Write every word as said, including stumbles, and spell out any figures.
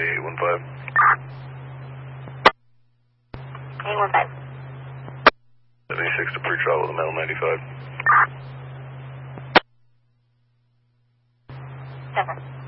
eight one five. eight one five. seventy-six to pre-travel to Metal ninety-five. seven.